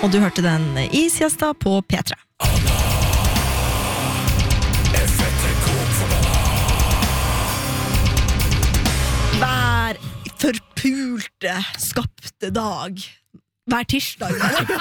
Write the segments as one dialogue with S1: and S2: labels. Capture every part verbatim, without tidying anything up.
S1: Og du hørte den i Siesta på P tre. Hver forpulte skapte dag, hver tirsdag.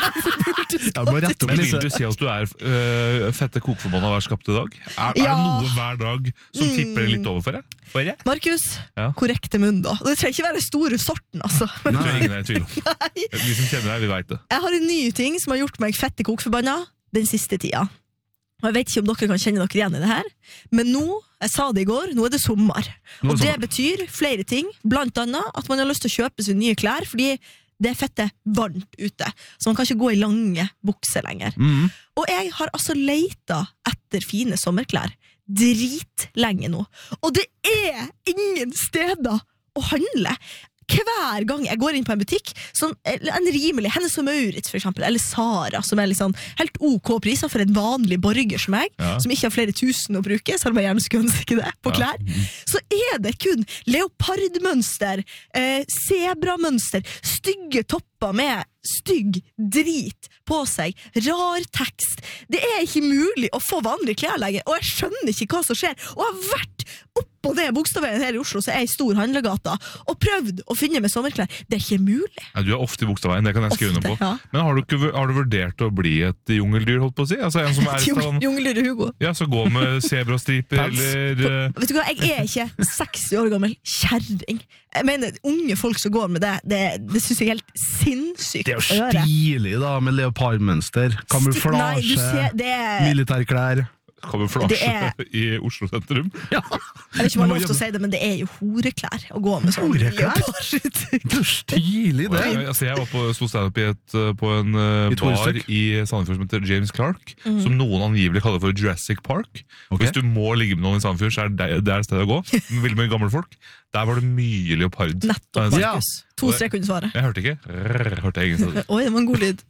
S2: Ja, men vil du si at du er uh, fette kokforbanna hver skapte dag? Er, ja. er det noe hver dag som tipper litt over for deg? For deg?
S1: Markus,
S2: ja.
S1: korrekte munn da. Det trenger ikke være store sorten, altså.
S2: Det tror jeg ingen er i tvil om. Vi som kjenner deg, vi vet det.
S1: Jeg har en ny ting som har gjort meg fette kokforbanna den siste tida. Og jeg vet ikke om dere kan kjenne dere igjen i det her, men nå, jeg sa det i går, nå er det sommer. Og det betyr flere ting, blant annet at man har lyst til å kjøpe seg nye klær, fordi det er fette varmt ute, så man kan ikke gå i lange bukser lenger.
S2: Mm.
S1: Og jeg har altså letet etter fine sommerklær dritlenge nå. Og det er ingen steder å handle. Hver gang jeg går inn på en butikk, som en rimelig, Hennes og Mauritz for eksempel, eller Sara, som er liksom helt ok priser for en vanlig borger som jeg,
S2: ja. Som
S1: ikke har flere tusen å bruke, selv om jeg gjerne skulle ønske det på klær, ja. Så er det kun leopardmønster, eh, zebramønster, stygge topper med stygg drit på seg, rar tekst. Det er ikke mulig å få vanlige klær lenger, og jeg skjønner ikke hva som skjer. Og jeg har vært oppå det bokstavveien her i Oslo, så er jeg i stor handlegata, og prøvd å finne med sommerklær. Det er ikke mulig.
S2: Ja, du er ofte i bokstavveien, det kan jeg skrive under på.
S1: Ja.
S2: Men har du, ikke, har du vurdert å bli et jungeldyr, holdt på å si? Altså en som er sånn...
S1: Jungeldyr Hugo.
S2: Ja, så gå med zebrastriper, eller...
S1: Vet du hva, jeg er ikke seksti år gammel kjerring. Jeg mener, unge folk som går med det, det, det synes jeg er helt sinnssykt.
S3: Det er jo stilig da, med leopardmønster, kamuflasje,
S1: Nei, det...
S3: militærklær.
S2: Kamuflasje
S1: er...
S2: i Oslo sentrum.
S3: Ja.
S1: Jeg vet ikke om jeg har lov til å si det, men det er jo horeklær å gå med sånn
S3: leopard. Det er stilig det.
S2: Jeg, altså, jeg var på stand-up i et, på en uh,
S3: I
S2: bar i Sandefjord som heter James Clark, mm. som noen angivelig kaller for Jurassic Park. Okay. Hvis du må ligge med noen i Sandefjord, så er det, det er stedet å gå. Veldig mye gamle folk. Der var det mye leopard.
S1: Nettopp, Markus. Ja. To strek kunne svare.
S2: Jeg hørte ikke. Jeg hørte ingen sted.
S1: Oi, det var en god lyd.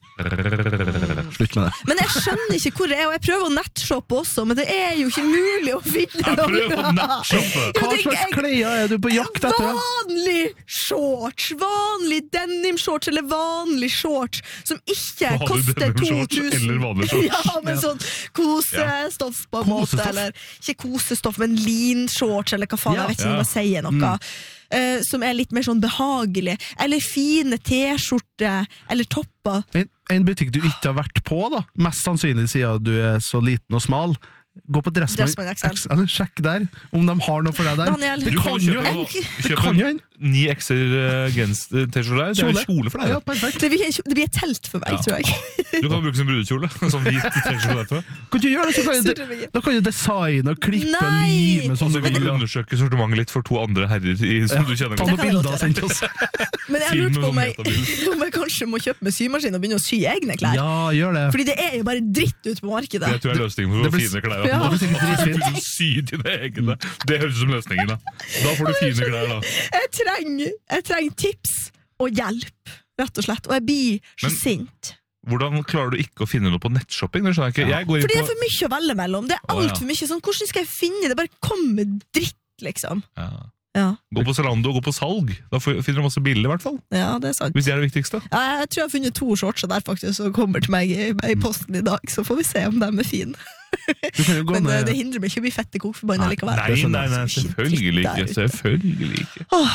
S3: Slutt med det.
S1: Men jeg skjønner ikke hvor det er, og jeg prøver å nettshoppe også, men det er jo ikke mulig å finne
S2: noe. Jeg prøver å nettshoppe.
S3: Hva slags klær er du på jakt etter?
S1: Vanlig shorts, vanlig denim-shorts, eller vanlig shorts, som ikke koster to tusen.
S2: Eller vanlig shorts.
S1: Ja, men sånn kosestoff på en måte, eller ikke kosestoff, men lean-shorts, eller hva faen, jeg vet ikke om jeg sier noe. Uh, som er litt mer sånn behagelig, eller fine t-skjorter eller topper.
S3: En, en butikk du ikke har vært på da, mest sannsynlig siden du er så liten og smal. Gå på Dressmann X L, sjekk der om de har noe for deg der.
S1: Daniel,
S2: du kan jo kjøpe, kjøpe ni ekser Gens-t-skjorter der. Det er jo kjole for deg.
S3: Ja, perfekt.
S1: Det blir, det blir et telt for meg, ja. Tror jeg.
S2: Du kan bruke som brudekjole, sånn hvit t-skjorte etterpå.
S3: Kan du gjøre det, så kan du, da kan du designe og klippe og lime sånn.
S2: Så kan du undersøke sortimentet litt for to andre herrer i, som ja. Du kjenner.
S3: Ta noen bilder og send oss.
S1: Men jeg har lurt på om jeg, om jeg kanskje må kjøpe med symaskin og begynne å sy egne klær.
S3: Ja, gjør det.
S1: Fordi det er jo bare dritt ut på markedet.
S2: Det tror jeg er løsningen for å få fine klær.
S1: Ja.
S2: Da begynner å sy dine egne. Det høres ut som løsningen da. Da får du fine klær da.
S1: Jeg trenger, jeg trenger tips og hjelp, rett og slett. Og jeg blir så Men, sint.
S2: Hvordan klarer du ikke å finne noe på nettshopping? Det skjønner jeg ikke. Jeg går inn
S1: Fordi
S2: på...
S1: det er for mye å velge mellom. Det er alt oh, ja. For mye. Sånn, hvordan skal jeg finne det? Bare kom med dritt, liksom.
S2: Ja.
S1: Ja.
S2: Gå på Zalando, gå på salg. Da finner du masse bilder i hvert fall.
S1: Ja, det er sant.
S2: Hvis det er det viktigste.
S1: Ja, jeg tror jeg har funnet to shorts der faktisk, som kommer til meg i, i posten i dag, så får vi se om de er fine. Men med... det hindrer meg ikke å bli fette kokforbanna likevel.
S2: Nei, nei, nei, selvfølgelig ikke. Selvfølgelig ikke.